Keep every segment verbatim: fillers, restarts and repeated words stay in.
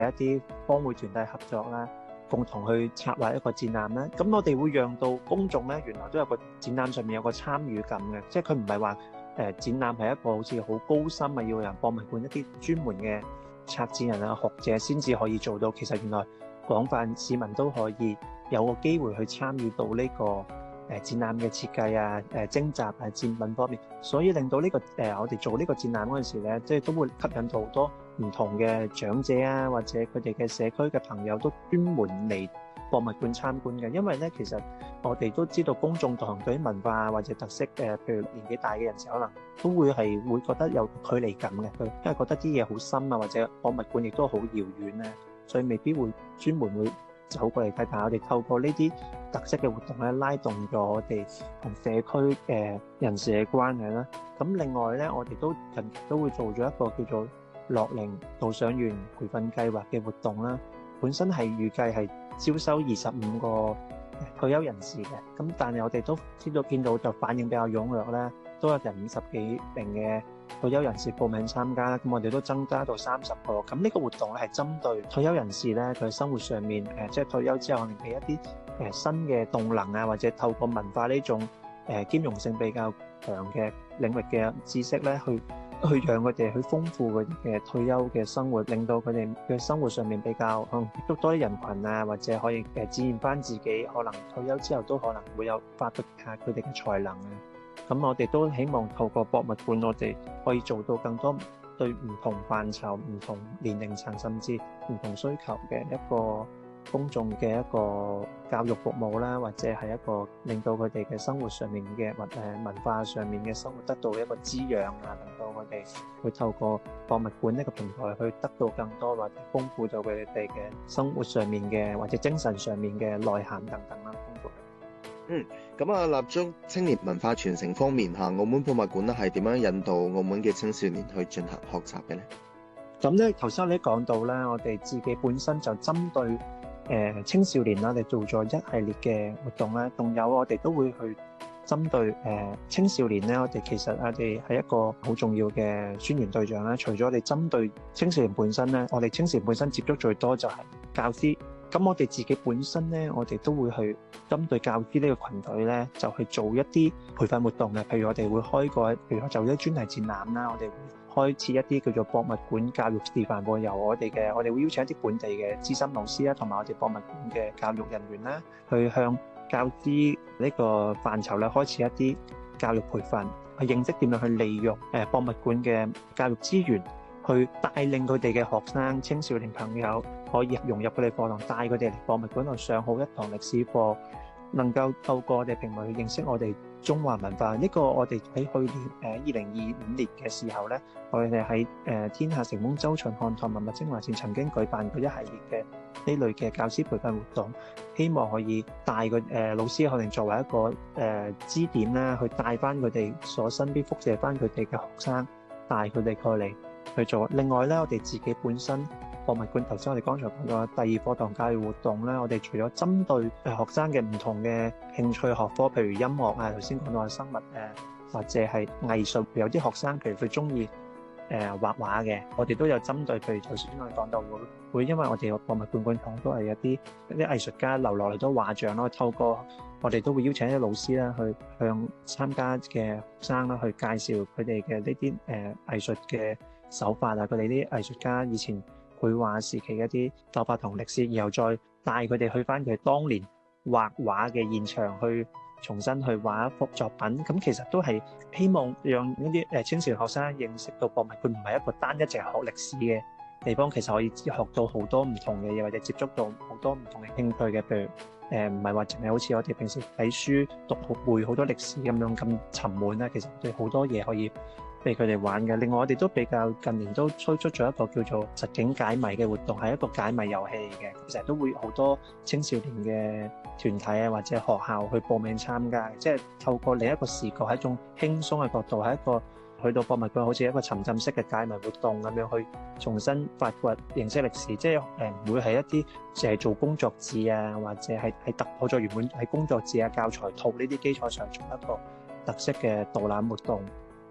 一啲幫會團體合作啦，共同去策劃一個展覽啦。咁我哋會讓到公眾咧，原來都有個展覽上面有個參與感嘅，即係佢唔係話誒展覽係一個好似好高深啊，要人博物館一啲專門嘅策展人啊、學者先至可以做到。其實原來廣泛市民都可以有個機會去參與到呢個誒展覽嘅設計啊、誒徵集啊、展品方面，所以令到呢個誒我哋做呢個展覽嗰陣時咧，即係都會吸引到好多唔同嘅長者啊，或者佢哋嘅社區嘅朋友都專門嚟博物館參觀嘅。因為咧，其實我哋都知道公眾同對於文化或者特色嘅，譬如年紀大嘅人士，可能都會係會覺得有距離感嘅，佢因為覺得啲嘢好深啊，或者博物館亦都好遙遠啊，所以未必會專門會走過嚟睇。但係我哋透過呢啲特色嘅活動咧，拉動咗我哋同社區嘅人士嘅關係啦。咁另外咧，我哋都近期都會做咗一個叫做樂齡導賞員培訓計劃嘅活動啦。本身係預計係招收二十五個退休人士嘅，咁但係我哋都知道見到就反應比較踴躍咧，都有人五十幾名嘅退休人士報名參加啦。咁我哋都增加到三十個。咁呢個活動咧係針對退休人士咧，佢生活上面誒即係退休之後可能俾一啲誒新嘅動能啊，或者透過文化呢種誒兼容性比較強嘅領域嘅知識咧，去去讓佢哋去豐富佢哋嘅退休嘅生活，令到佢哋嘅生活上面比較可能接觸多啲人群啊，或者可以誒展現翻自己可能退休之後都可能會有發掘下佢哋嘅才能啊。咁我哋都希望透過博物館，我哋可以做到更多對唔同範疇、唔同年齡層甚至唔同需求嘅一個公眾嘅一個教育服務啦，或者係一個令到佢哋嘅生活上面嘅或誒文化上面嘅生活得到一個滋養啊，令到佢哋會透過博物館呢個平台去得到更多或者豐富到佢哋嘅生活上面嘅或者精神上面嘅內涵等等啦，豐富。 嗯，咁啊，立足青年文化傳承方面嚇，澳門博物館咧係點樣引導澳門嘅青少年去進行學習嘅咧？ 咁咧，頭先我哋講到咧，我哋自己本身就針對誒、呃、青少年啦，我哋做咗一系列嘅活動啦，仲有我哋都會去針對誒、呃、青少年咧，我哋其實我哋係一個好重要嘅宣傳對象啦。除咗我哋針對青少年本身咧，我哋青少年本身接觸最多就係教師。咁我哋自己本身咧，我哋都會去針對教師呢個群隊咧，就去做一啲培訓活動嘅。譬如我哋會開個，譬如就一專題展覽啦，我哋會開設一啲叫做博物館教育示範課，由我哋嘅我哋會邀請一啲本地嘅資深老師啦，同埋我哋博物館嘅教育人員啦，去向教師呢個範疇咧開始一啲教育培訓，去認識點樣去利用誒博物館嘅教育資源，去帶領佢哋嘅學生、青少年朋友可以融入佢哋課堂，帶佢哋嚟博物館度上好一堂歷史課，能夠透過我哋平台去認識我哋中華文化。呢個我哋喺去年誒二零二五年嘅時候咧，我哋喺誒天下城隍周循漢唐文物精華展曾經舉辦過一系列嘅呢類嘅教師培訓活動，希望可以帶個誒老師可能作為一個誒支點啦，去帶翻佢哋所身邊輻射翻佢哋嘅學生，帶佢哋過嚟去做。另外咧，我哋自己本身博物館頭先我哋剛才講咗第二課堂教育活動咧，我哋除咗針對誒學生嘅唔同嘅興趣學科，譬如音樂啊，頭先講到嘅生物誒，或者係藝術，有啲學生譬如佢中意誒畫畫嘅，我哋都有針對。譬如頭先我哋講到會會，因為我哋個博物館館藏都係一啲一啲藝術家留落嚟都畫像咯，透過我哋都會邀請一啲老師啦，去向參加嘅學生啦，去介紹佢哋嘅呢啲誒藝術嘅手法啊，佢哋啲藝術家以前繪畫時期嘅一啲手法同歷史，然後再帶佢哋去翻佢當年畫畫嘅現場，去重新去畫一幅作品。咁其實都係希望讓呢啲誒青少年學生認識到博物館唔係一個單一淨係學歷史嘅地方，其實可以學到好多唔同嘅嘢，或者接觸到好多唔同嘅興趣嘅。譬如誒唔係話淨係好似我哋平時睇書讀好背好多歷史咁樣咁沉悶啦，其實對好多嘢可以俾佢哋玩嘅。另外我哋都比較近年都推出咗一個叫做實景解謎嘅活動，係一個解謎遊戲嘅，其實都會好多青少年嘅團體啊或者學校去報名參加，即係透過另一個視角，係一種輕鬆嘅角度，係一個去到博物館好似一個沉浸式嘅解謎活動咁樣去重新發掘認識歷史，即係誒唔會係一啲淨係做工作字啊，或者係喺突破咗原本喺工作字啊教材套呢啲基礎上做一個特色嘅導覽活動。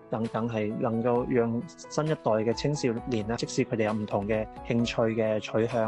等等，係能夠讓新一代嘅青少年咧，即使佢哋有唔同嘅興趣嘅取向